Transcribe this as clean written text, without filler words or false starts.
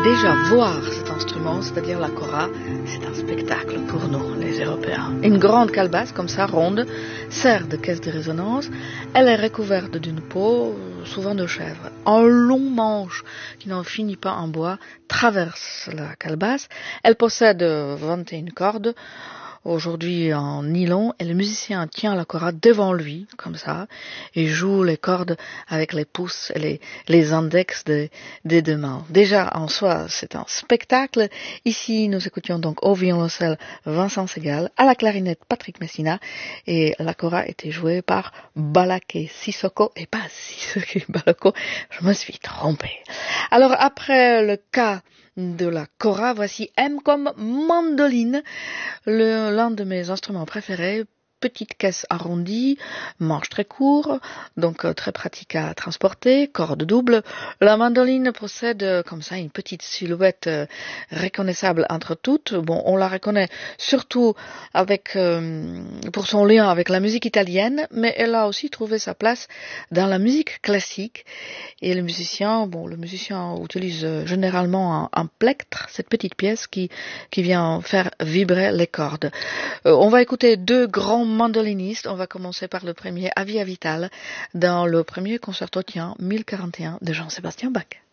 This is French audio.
Déjà voir cet instrument, c'est-à-dire la kora, c'est un spectacle pour nous, les Européens. Une grande calebasse, comme ça, ronde, sert de caisse de résonance. Elle est recouverte d'une peau, souvent de chèvre. Un long manche, qui n'en finit pas en bois, traverse la calebasse. Elle possède 21 cordes, aujourd'hui en nylon, et le musicien tient la kora devant lui, comme ça, et joue les cordes avec les pouces et les index des deux mains. Déjà, en soi, c'est un spectacle. Ici, nous écoutions donc au violoncelle Vincent Segal, à la clarinette Patrick Messina, et la kora était jouée par Balaké Sissoko, et pas Sissoko Baloko, je me suis trompée. Alors, après le cas de la kora, voici M comme mandoline, l'un de mes instruments préférés. Petite caisse arrondie, manche très court, donc très pratique à transporter, corde double. La mandoline possède comme ça une petite silhouette reconnaissable entre toutes. Bon, on la reconnaît surtout avec pour son lien avec la musique italienne, mais elle a aussi trouvé sa place dans la musique classique. Et le musicien utilise généralement un plectre, cette petite pièce qui vient faire vibrer les cordes. On va écouter deux grands mandolinistes. On va commencer par le premier, Avia Vital, dans le premier concerto 1041 de Jean-Sébastien Bach.